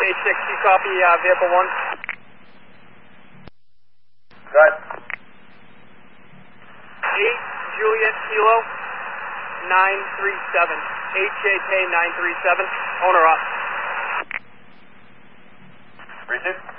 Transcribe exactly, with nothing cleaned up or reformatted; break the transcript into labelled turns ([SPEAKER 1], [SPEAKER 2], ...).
[SPEAKER 1] H six, you copy uh, vehicle one?
[SPEAKER 2] Good.
[SPEAKER 1] eight Juliet Kilo nine three seven. H J K nine three seven. Owner up.
[SPEAKER 2] Richard?